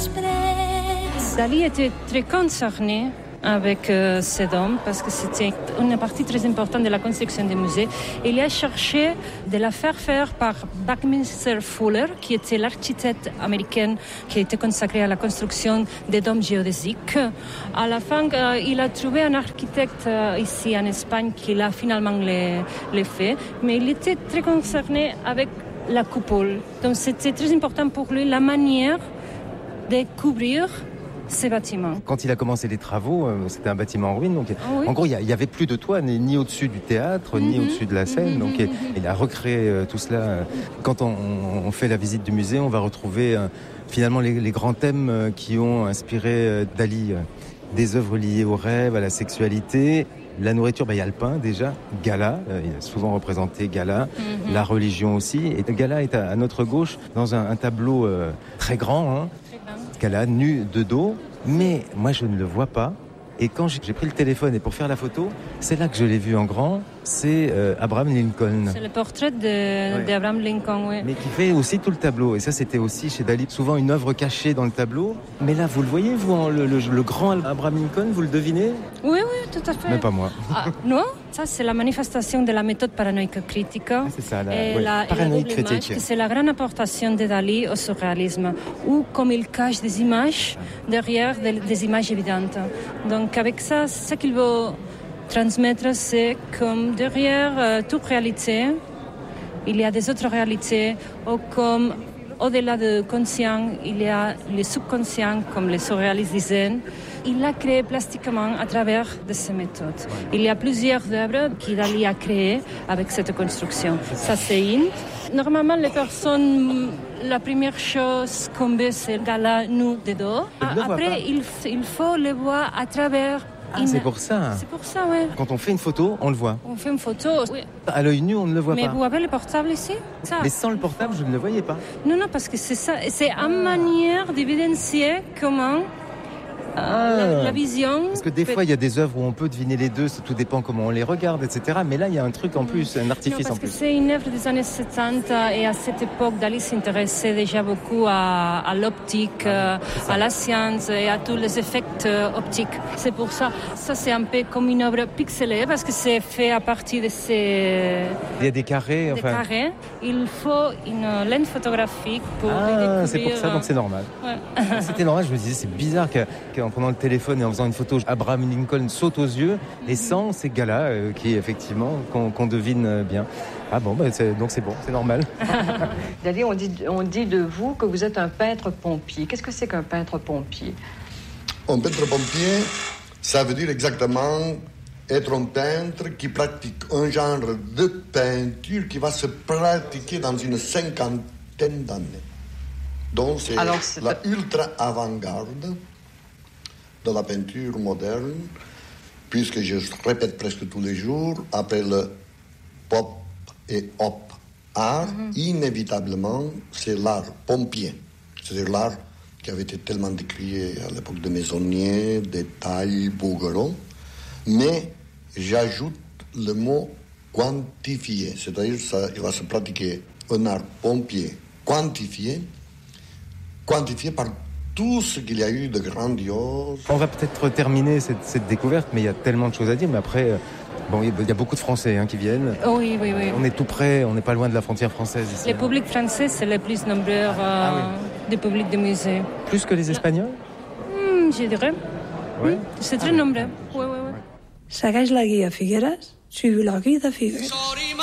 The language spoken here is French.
Dali était très concerné avec cet homme parce que c'était une partie très importante de la construction du musée. Il a cherché de la faire par Buckminster Fuller, qui était l'architecte américain qui était consacré à la construction des dômes géodésiques. À la fin, il a trouvé un architecte ici en Espagne qui l'a finalement les fait, mais il était très concerné avec la coupole. Donc c'était très important pour lui la manière de couvrir ces bâtiments. Quand il a commencé les travaux, c'était un bâtiment en ruine. Donc, en gros, il n'y avait plus de toit, ni au-dessus du théâtre, ni au-dessus de la scène. Donc, il a recréé tout cela. Quand on fait la visite du musée, on va retrouver finalement les grands thèmes qui ont inspiré Dali. Des œuvres liées au rêve, à la sexualité. La nourriture, il y a le pain déjà, Gala, il a souvent représenté Gala, la religion aussi. Et Gala est à notre gauche dans un tableau très grand, Gala nu de dos, mais moi je ne le vois pas. Et quand j'ai pris le téléphone et pour faire la photo, c'est là que je l'ai vu en grand, c'est Abraham Lincoln. C'est le portrait d'Abraham Lincoln, oui. Mais qui fait aussi tout le tableau. Et ça, c'était aussi chez Dali, souvent une œuvre cachée dans le tableau. Mais là, vous le voyez, vous, le grand Abraham Lincoln, vous le devinez ? Oui, tout à fait. Mais pas moi. Ah, non, ça c'est la manifestation de la méthode paranoïque critique. C'est ça, la paranoïque critique. C'est la grande apportation de Dali au surréalisme, où comme il cache des images derrière des images évidentes. Donc avec ça, ce qu'il veut transmettre, c'est comme derrière toute réalité, il y a des autres réalités, ou comme au-delà du conscient, il y a le subconscient, comme les surréalistes disaient. Il l'a créé plastiquement à travers de ces méthodes. Il y a plusieurs œuvres qu'il a créées avec cette construction. Ça, c'est une. Normalement, les personnes, la première chose qu'on veut, c'est le Gala nu de dos. Après, il faut le voir à travers. C'est pour ça. C'est pour ça, oui. Quand on fait une photo, on le voit. On fait une photo, oui. À l'œil nu, on ne le voit pas. Mais vous avez le portable ici ? Ça. Mais sans le portable, je ne le voyais pas. Non, parce que c'est ça. C'est une manière d'évidencier comment la vision. Parce que des fois, il y a des œuvres où on peut deviner les deux, tout dépend comment on les regarde, etc. Mais là, il y a un truc en plus, un artifice en plus. Parce que c'est une œuvre des années 70 et à cette époque, Dali s'intéressait déjà beaucoup à l'optique, à la science et à tous les effets optiques. C'est pour ça. Ça, c'est un peu comme une œuvre pixelée parce que c'est fait à partir de ces... Il y a des carrés. Des carrés. Il faut une lente photographique pour découvrir... c'est pour ça, donc c'est normal. Ouais. C'était normal, je me disais, c'est bizarre qu'en prenant le téléphone et en faisant une photo, Abraham Lincoln saute aux yeux, et sans ces gars-là, qui effectivement, qu'on devine bien. Ah bon, donc c'est bon, c'est normal. Dali, on dit de vous que vous êtes un peintre pompier. Qu'est-ce que c'est qu'un peintre pompier ? Un peintre pompier, ça veut dire exactement être un peintre qui pratique un genre de peinture qui va se pratiquer dans une cinquantaine d'années. Donc c'est la ultra avant-garde de la peinture moderne, puisque je répète presque tous les jours, après le pop et hop art, inévitablement, c'est l'art pompier. C'est-à-dire l'art qui avait été tellement décrié à l'époque de Maisonnier, Détail, Bouguereau. Mais j'ajoute le mot quantifié, c'est-à-dire il va se pratiquer un art pompier quantifié par tout ce qu'il y a eu de grandiose. On va peut-être terminer cette découverte, mais il y a tellement de choses à dire. Mais après, il y a beaucoup de Français qui viennent. Oui. On est tout près, on n'est pas loin de la frontière française ici. Le public français, c'est le plus nombreux du public du musée. Plus que les Espagnols ? Je dirais. Oui. C'est très nombreux. Oui. Segueix la guia Figueres, suivi la guia de Figueres.